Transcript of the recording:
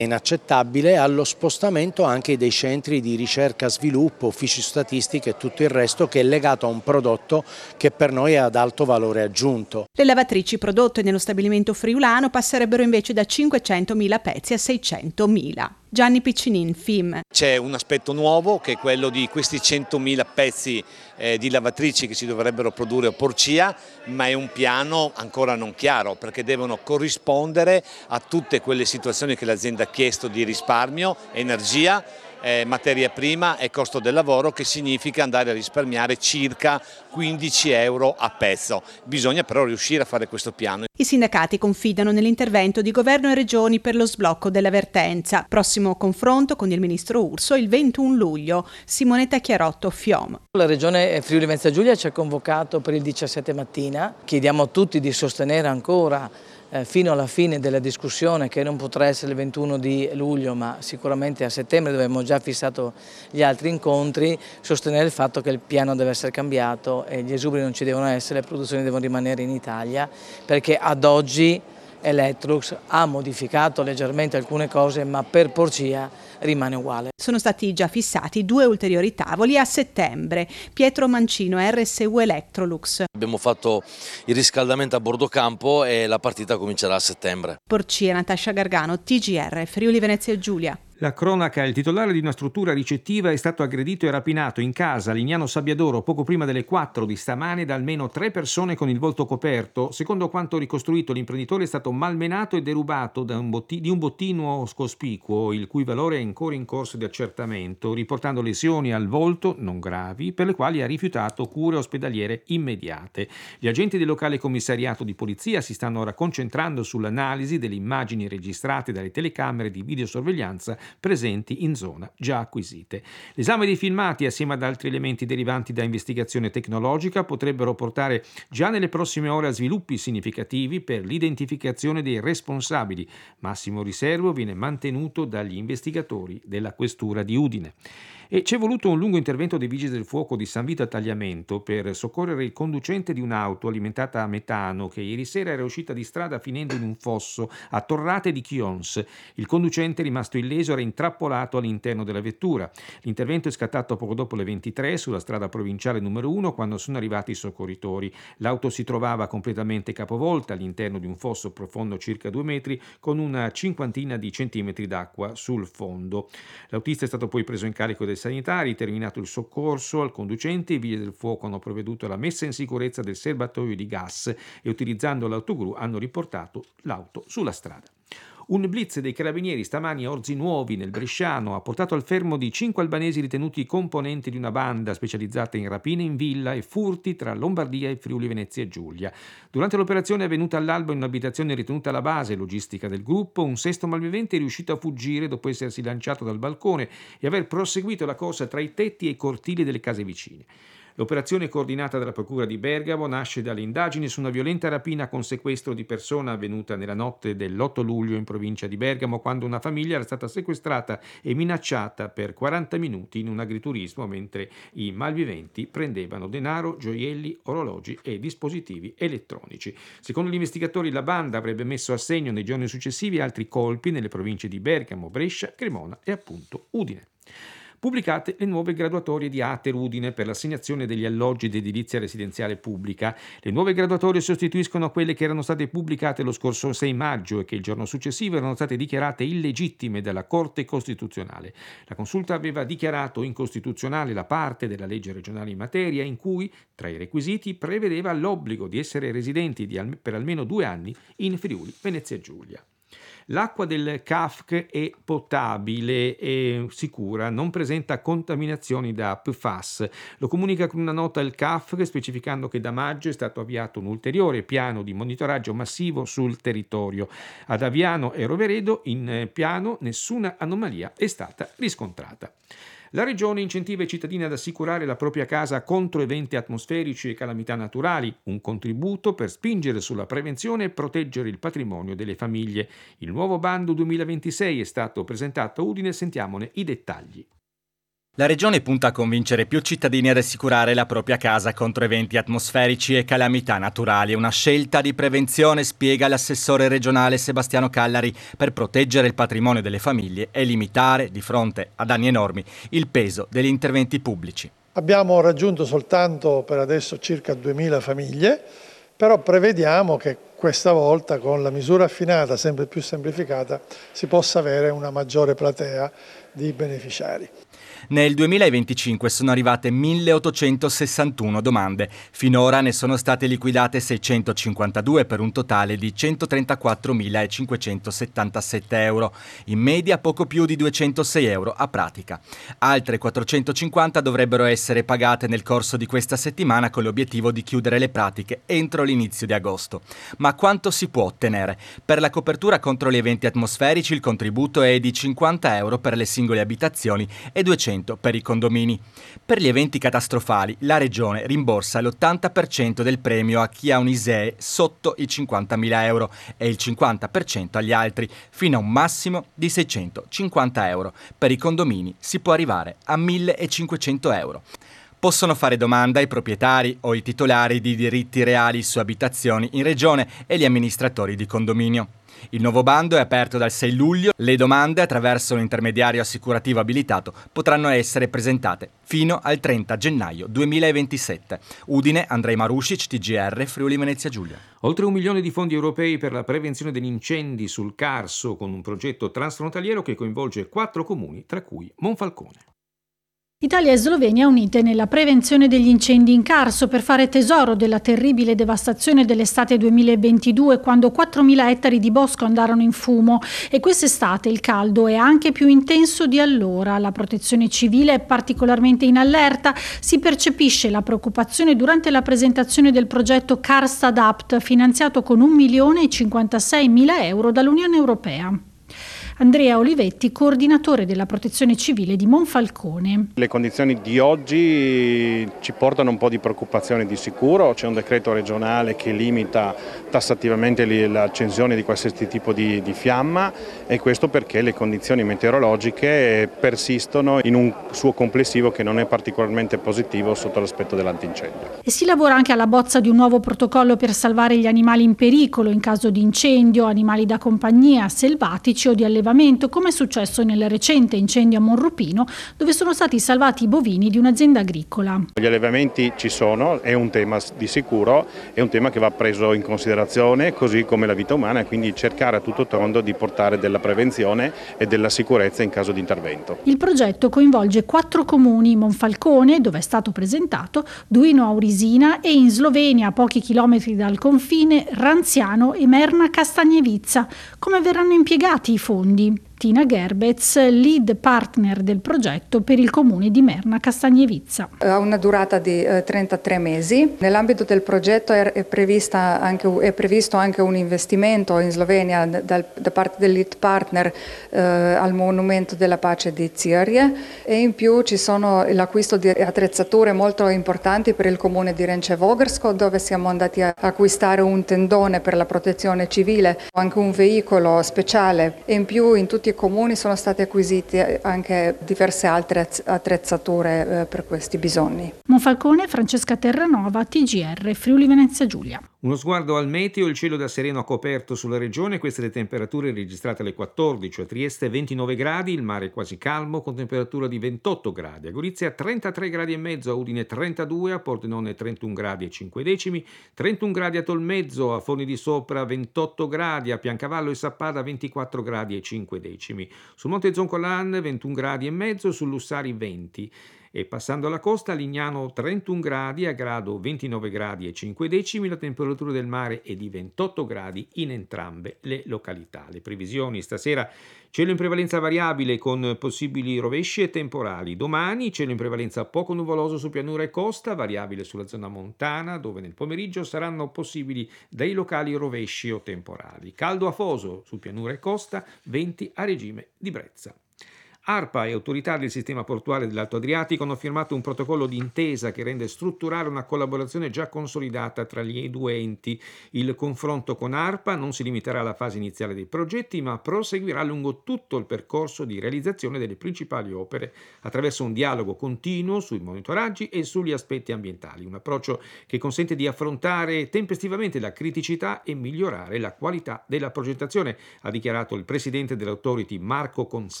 Inaccettabile allo spostamento anche dei centri di ricerca, sviluppo, uffici statistici e tutto il resto che è legato a un prodotto che per noi è ad alto valore aggiunto. Le lavatrici prodotte nello stabilimento friulano passerebbero invece da 500.000 pezzi a 600.000. Gianni Piccinin, FIM. C'è un aspetto nuovo che è quello di questi 100.000 pezzi di lavatrici che si dovrebbero produrre a Porcia, ma è un piano ancora non chiaro perché devono corrispondere a tutte quelle situazioni che l'azienda ha chiesto di risparmio, energia, materia prima e costo del lavoro, che significa andare a risparmiare circa 15 euro a pezzo. Bisogna però riuscire a fare questo piano. I sindacati confidano nell'intervento di governo e regioni per lo sblocco della vertenza. Prossimo confronto con il ministro Urso il 21 luglio. Simonetta Chiarotto, FIOM. La regione Friuli Venezia Giulia ci ha convocato per il 17 mattina. Chiediamo a tutti di sostenere ancora fino alla fine della discussione, che non potrà essere il 21 di luglio ma sicuramente a settembre, dove abbiamo già fissato gli altri incontri, sostenere il fatto che il piano deve essere cambiato e gli esuberi non ci devono essere, le produzioni devono rimanere in Italia, perché ad oggi Electrolux ha modificato leggermente alcune cose ma per Porcia rimane uguale. Sono stati già fissati 2 ulteriori tavoli a settembre. Pietro Mancino, RSU Electrolux. Abbiamo fatto il riscaldamento a bordo campo e la partita comincerà a settembre. Porcia, Natascia Gargano, TGR, Friuli Venezia Giulia. La cronaca: il titolare di una struttura ricettiva è stato aggredito e rapinato in casa a Lignano Sabbiadoro poco prima delle 4 di stamane da almeno 3 persone con il volto coperto. Secondo quanto ricostruito, l'imprenditore è stato malmenato e derubato di un bottino cospicuo, il cui valore è ancora in corso di accertamento, riportando lesioni al volto non gravi, per le quali ha rifiutato cure ospedaliere immediate. Gli agenti del locale commissariato di polizia si stanno ora concentrando sull'analisi delle immagini registrate dalle telecamere di videosorveglianza presenti in zona, già acquisite. L'esame dei filmati, assieme ad altri elementi derivanti da investigazione tecnologica, potrebbero portare già nelle prossime ore a sviluppi significativi per l'identificazione dei responsabili. Massimo riservo viene mantenuto dagli investigatori della questura di Udine. E c'è voluto un lungo intervento dei Vigili del Fuoco di San Vito a Tagliamento per soccorrere il conducente di un'auto alimentata a metano che ieri sera era uscita di strada finendo in un fosso a Torrate di Chions. Il conducente, rimasto illeso, era intrappolato all'interno della vettura. L'intervento è scattato poco dopo le 23 sulla strada provinciale numero 1 quando sono arrivati i soccorritori. L'auto si trovava completamente capovolta all'interno di un fosso profondo circa 2 metri con una cinquantina di centimetri d'acqua sul fondo. L'autista è stato poi preso in carico dai sanitari. Terminato il soccorso al conducente, i vigili del fuoco hanno provveduto alla messa in sicurezza del serbatoio di gas e, utilizzando l'autogru, hanno riportato l'auto sulla strada. Un blitz dei carabinieri stamani a Orzi Nuovi, nel Bresciano, ha portato al fermo di 5 albanesi ritenuti componenti di una banda specializzata in rapine in villa e furti tra Lombardia e Friuli Venezia Giulia. Durante l'operazione avvenuta all'alba in un'abitazione ritenuta la base logistica del gruppo, un sesto malvivente è riuscito a fuggire dopo essersi lanciato dal balcone e aver proseguito la corsa tra i tetti e i cortili delle case vicine. L'operazione, coordinata dalla Procura di Bergamo, nasce dalle indagini su una violenta rapina con sequestro di persona avvenuta nella notte dell'8 luglio in provincia di Bergamo, quando una famiglia era stata sequestrata e minacciata per 40 minuti in un agriturismo mentre i malviventi prendevano denaro, gioielli, orologi e dispositivi elettronici. Secondo gli investigatori, la banda avrebbe messo a segno nei giorni successivi altri colpi nelle province di Bergamo, Brescia, Cremona e appunto Udine. Pubblicate le nuove graduatorie di Ater Udine per l'assegnazione degli alloggi di edilizia residenziale pubblica. Le nuove graduatorie sostituiscono quelle che erano state pubblicate lo scorso 6 maggio e che il giorno successivo erano state dichiarate illegittime dalla Corte Costituzionale. La Consulta aveva dichiarato incostituzionale la parte della legge regionale in materia in cui, tra i requisiti, prevedeva l'obbligo di essere residenti per almeno 2 anni in Friuli Venezia Giulia. L'acqua del CAFC è potabile e sicura, non presenta contaminazioni da PFAS. Lo comunica con una nota il CAFC, specificando che da maggio è stato avviato un ulteriore piano di monitoraggio massivo sul territorio. Ad Aviano e Roveredo in piano nessuna anomalia è stata riscontrata. La Regione incentiva i cittadini ad assicurare la propria casa contro eventi atmosferici e calamità naturali, un contributo per spingere sulla prevenzione e proteggere il patrimonio delle famiglie. Il nuovo bando 2026 è stato presentato a Udine, sentiamone i dettagli. La Regione punta a convincere più cittadini ad assicurare la propria casa contro eventi atmosferici e calamità naturali. Una scelta di prevenzione, spiega l'assessore regionale Sebastiano Callari, per proteggere il patrimonio delle famiglie e limitare, di fronte a danni enormi, il peso degli interventi pubblici. Abbiamo raggiunto soltanto per adesso circa 2000 famiglie, però prevediamo che questa volta, con la misura affinata sempre più semplificata, si possa avere una maggiore platea di beneficiari. Nel 2025 sono arrivate 1.861 domande. Finora ne sono state liquidate 652 per un totale di 134.577 euro. In media poco più di 206 euro a pratica. Altre 450 dovrebbero essere pagate nel corso di questa settimana con l'obiettivo di chiudere le pratiche entro l'inizio di agosto. Ma quanto si può ottenere? Per la copertura contro gli eventi atmosferici il contributo è di 50 euro per le singole abitazioni e 200 per i condomini. Per gli eventi catastrofali la Regione rimborsa l'80% del premio a chi ha un ISEE sotto i 50.000 euro e il 50% agli altri, fino a un massimo di 650 euro. Per i condomini si può arrivare a 1.500 euro. Possono fare domanda i proprietari o i titolari di diritti reali su abitazioni in Regione e gli amministratori di condominio. Il nuovo bando è aperto dal 6 luglio. Le domande, attraverso un intermediario assicurativo abilitato, potranno essere presentate fino al 30 gennaio 2027. Udine, Andrei Marušić, TGR, Friuli Venezia Giulia. Oltre 1 milione di fondi europei per la prevenzione degli incendi sul Carso, con un progetto transfrontaliero che coinvolge 4 comuni, tra cui Monfalcone. Italia e Slovenia unite nella prevenzione degli incendi in Carso per fare tesoro della terribile devastazione dell'estate 2022, quando 4.000 ettari di bosco andarono in fumo, e quest'estate il caldo è anche più intenso di allora. La protezione civile è particolarmente in allerta. Si percepisce la preoccupazione durante la presentazione del progetto Karst Adapt, finanziato con 1.056.000 euro dall'Unione Europea. Andrea Olivetti, coordinatore della protezione civile di Monfalcone. Le condizioni di oggi ci portano un po' di preoccupazione di sicuro. C'è un decreto regionale che limita tassativamente l'accensione di qualsiasi tipo di fiamma, e questo perché le condizioni meteorologiche persistono in un suo complessivo che non è particolarmente positivo sotto l'aspetto dell'antincendio. E si lavora anche alla bozza di un nuovo protocollo per salvare gli animali in pericolo in caso di incendio, animali da compagnia, selvatici o di allevamento, come è successo nel recente incendio a Monrupino, dove sono stati salvati i bovini di un'azienda agricola. Gli allevamenti ci sono, è un tema di sicuro, è un tema che va preso in considerazione, così come la vita umana, e quindi cercare a tutto tondo di portare della prevenzione e della sicurezza in caso di intervento. Il progetto coinvolge 4 comuni: Monfalcone, dove è stato presentato, Duino Aurisina, e in Slovenia, a pochi chilometri dal confine, Ranziano e Merna Castagnevica. Come verranno impiegati i fondi? Tina Gerbez, lead partner del progetto per il comune di Merna Castagnevica. Ha una durata di 33 mesi. Nell'ambito del progetto è previsto anche un investimento in Slovenia da parte del lead partner al Monumento della Pace di Zirje, e in più ci sono l'acquisto di attrezzature molto importanti per il comune di Renčevogrsko, dove siamo andati a acquistare un tendone per la protezione civile, anche un veicolo speciale, e in più in tutti i comuni sono state acquisite anche diverse altre attrezzature per questi bisogni. Monfalcone, Francesca Terranova, TGR, Friuli Venezia Giulia. Uno sguardo al meteo: il cielo da sereno coperto sulla regione, queste le temperature registrate alle 14, a Trieste 29 gradi, il mare quasi calmo con temperatura di 28 gradi, a Gorizia 33 gradi e mezzo, a Udine 32, a Pordenone 31 gradi e 5 decimi, 31 gradi a Tolmezzo, a Forni di Sopra 28 gradi, a Piancavallo e Sappada 24 gradi e 5 decimi, sul Monte Zoncolan 21 gradi e mezzo, sul Lussari 20. E passando alla costa, a Lignano 31 gradi, a Grado 29 gradi e 5 decimi, la temperatura del mare è di 28 gradi in entrambe le località. Le previsioni: stasera cielo in prevalenza variabile con possibili rovesci e temporali. Domani cielo in prevalenza poco nuvoloso su pianura e costa, variabile sulla zona montana, dove nel pomeriggio saranno possibili dei locali rovesci o temporali. Caldo afoso su pianura e costa, venti a regime di brezza. ARPA e autorità del sistema portuale dell'Alto Adriatico hanno firmato un protocollo d'intesa che rende strutturale una collaborazione già consolidata tra gli due enti. Il confronto con ARPA non si limiterà alla fase iniziale dei progetti, ma proseguirà lungo tutto il percorso di realizzazione delle principali opere attraverso un dialogo continuo sui monitoraggi e sugli aspetti ambientali, un approccio che consente di affrontare tempestivamente la criticità e migliorare la qualità della progettazione, ha dichiarato il presidente dell'Authority Marco Consani.